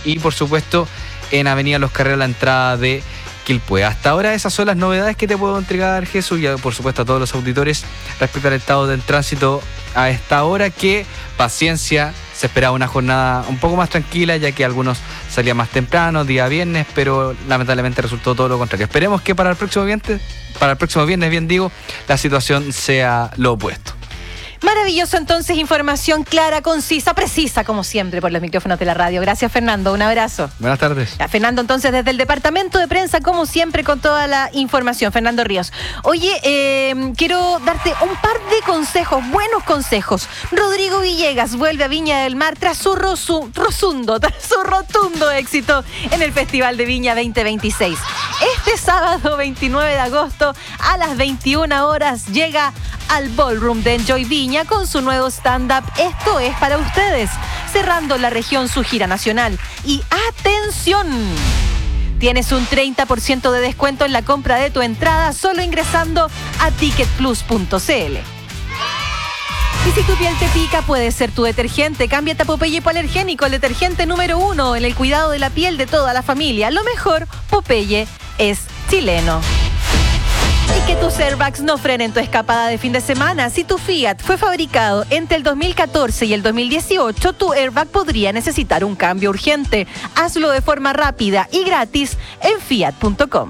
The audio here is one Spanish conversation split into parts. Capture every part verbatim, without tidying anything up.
y por supuesto en Avenida Los Carreros la entrada de Quilpué. Hasta ahora esas son las novedades que te puedo entregar, Jesús, y por supuesto a todos los auditores respecto al estado del tránsito a esta hora, que paciencia, se esperaba una jornada un poco más tranquila, ya que algunos salían más temprano, día viernes, pero lamentablemente resultó todo lo contrario. Esperemos que para el próximo viernes, para el próximo viernes, bien digo, la situación sea lo opuesto. Maravilloso, entonces, información clara, concisa, precisa, como siempre, por los micrófonos de la radio. Gracias, Fernando. Un abrazo. Buenas tardes. Ya, Fernando, entonces, desde el departamento de prensa, como siempre, con toda la información. Fernando Ríos. Oye, eh, quiero darte un par de consejos, buenos consejos. Rodrigo Villegas vuelve a Viña del Mar tras su rosu, rosundo, tras su rotundo éxito en el Festival de Viña veinte veintiséis. Este sábado veintinueve de agosto a las veintiuna horas llega al Ballroom de Enjoy Viña con su nuevo stand-up Esto es para ustedes, cerrando la región su gira nacional. Y ¡atención! Tienes un treinta por ciento de descuento en la compra de tu entrada solo ingresando a ticket plus punto c l. Y si tu piel te pica, puede ser tu detergente. Cámbiate a Popeye Hipoalergénico, el detergente número uno en el cuidado de la piel de toda la familia. Lo mejor, Popeye es chileno. Y que tus airbags no frenen tu escapada de fin de semana. Si tu Fiat fue fabricado entre el dos mil catorce y el dos mil dieciocho, tu airbag podría necesitar un cambio urgente. Hazlo de forma rápida y gratis en fiat punto com.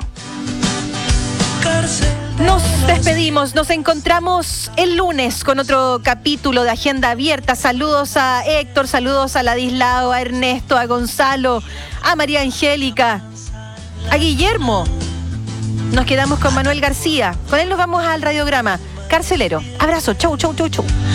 Nos despedimos, nos encontramos el lunes con otro capítulo de Agenda Abierta. Saludos a Héctor, saludos a Ladislao, a Ernesto, a Gonzalo, a María Angélica, a Guillermo. Nos quedamos con Manuel García. Con él nos vamos al radiograma. Carcelero. Abrazo. Chau, chau, chau, chau.